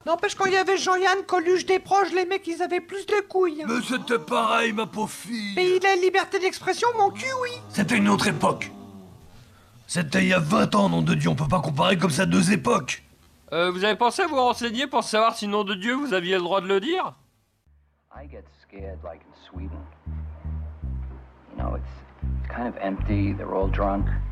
N'empêche, quand il y avait Jean-Yann, Coluche, Desproges, les mecs, ils avaient plus de couilles. Mais c'était pareil, ma pauvre fille. Mais il a liberté d'expression, mon cul, oui. C'était une autre époque. C'était il y a 20 ans, nom de Dieu, on peut pas comparer comme ça deux époques. Vous avez pensé à vous renseigner pour savoir si, nom de Dieu, vous aviez le droit de le dire? I get scared like in Sweden. You know, it's kind of empty, they're all drunk.